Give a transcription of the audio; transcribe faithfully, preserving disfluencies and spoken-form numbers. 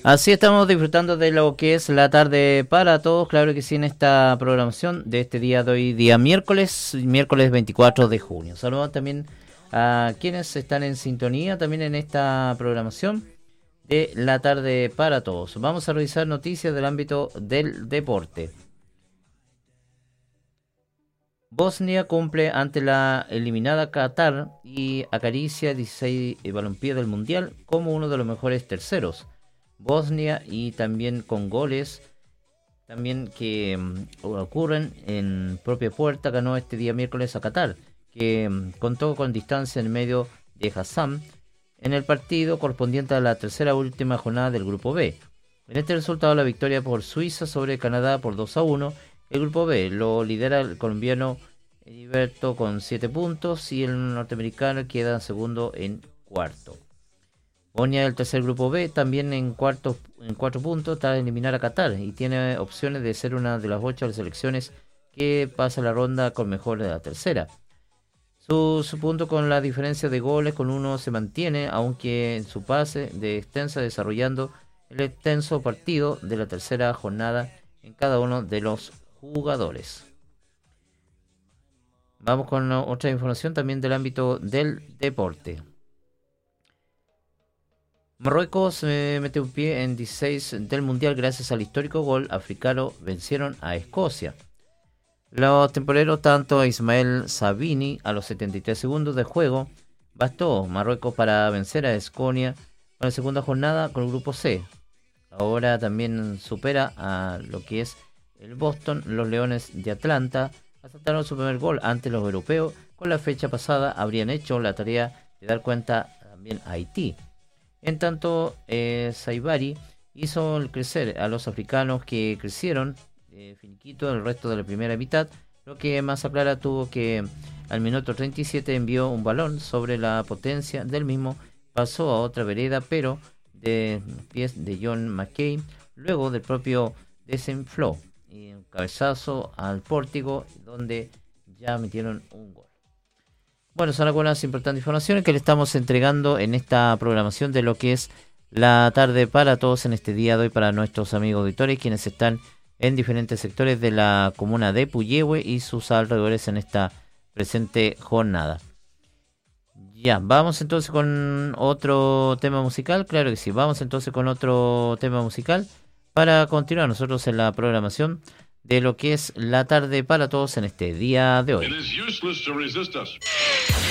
Así estamos disfrutando de lo que es la tarde para todos, claro que sí, en esta programación de este día de hoy, día miércoles, miércoles veinticuatro de junio. Saludos también a quienes están en sintonía también en esta programación de la tarde para todos. Vamos a revisar noticias del ámbito del deporte. Bosnia cumple ante la eliminada Qatar y acaricia dieciséis balompié del Mundial como uno de los mejores terceros. Bosnia y también con goles también que um, ocurren en propia puerta ganó este día miércoles a Qatar, que um, contó con distancia en medio de Hassan en el partido correspondiente a la tercera última jornada del grupo B. En este resultado la victoria por Suiza sobre Canadá por dos a uno. El grupo B lo lidera el colombiano Heriberto con siete puntos y el norteamericano queda segundo en cuarto. Bosnia del tercer grupo B también en cuarto en cuatro puntos tras eliminar a Qatar y tiene opciones de ser una de las ocho selecciones que pasa la ronda con mejor de la tercera. Su, su punto con la diferencia de goles con uno se mantiene, aunque en su pase de extensa desarrollando el extenso partido de la tercera jornada en cada uno de los jugadores. Vamos con otra información también del ámbito del deporte. Marruecos eh, mete un pie en dieciséis del Mundial gracias al histórico gol africano, vencieron a Escocia. Los temporeros, tanto a Ismael Sabini a los setenta y tres segundos de juego, bastó Marruecos para vencer a Escocia en la segunda jornada con el grupo C. Ahora también supera a lo que es el Boston, los Leones de Atlanta, asaltaron su primer gol ante los europeos, con la fecha pasada habrían hecho la tarea de dar cuenta también a Haití. En tanto, eh, Saibari hizo crecer a los africanos que crecieron eh, finiquito el resto de la primera mitad, lo que Massa Clara tuvo que al minuto treinta y siete envió un balón sobre la potencia del mismo, pasó a otra vereda, pero de pies de John McKay, luego del propio desenfló y un cabezazo al pórtico donde ya metieron un gol. Bueno, son algunas importantes informaciones que le estamos entregando en esta programación de lo que es la tarde para todos en este día de hoy para nuestros amigos auditores quienes están en diferentes sectores de la comuna de Puyehue y sus alrededores en esta presente jornada. Ya, vamos entonces con otro tema musical, claro que sí, vamos entonces con otro tema musical para continuar nosotros en la programación de lo que es la tarde para todos en este día de hoy.